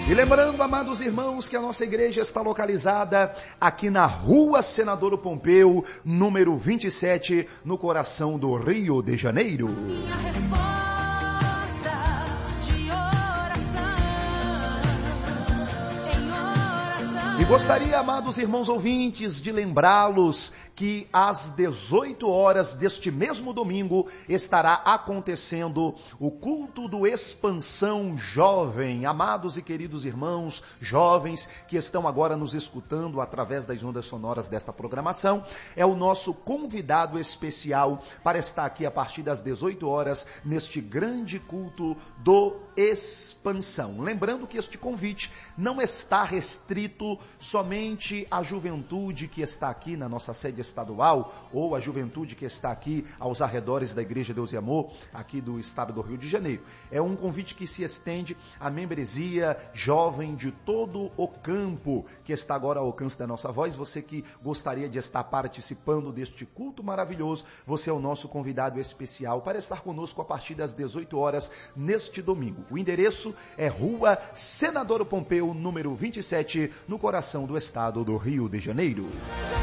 E lembrando, amados irmãos, que a nossa igreja está localizada aqui na Rua Senador Pompeu, número 27, no coração do Rio de Janeiro. Minha resposta de oração, em oração. E gostaria, amados irmãos ouvintes, de lembrá-los que às 18 horas deste mesmo domingo estará acontecendo o culto do Expansão Jovem. Amados e queridos irmãos jovens que estão agora nos escutando através das ondas sonoras desta programação, é o nosso convidado especial para estar aqui a partir das 18 horas neste grande culto do Expansão. Lembrando que este convite não está restrito somente à juventude que está aqui na nossa sede estadual, ou a juventude que está aqui aos arredores da Igreja Deus e Amor, aqui do estado do Rio de Janeiro. É um convite que se estende à membresia jovem de todo o campo, que está agora ao alcance da nossa voz. Você que gostaria de estar participando deste culto maravilhoso, você é o nosso convidado especial para estar conosco a partir das 18 horas neste domingo. O endereço é Rua Senador Pompeu, número 27, no coração do estado do Rio de Janeiro.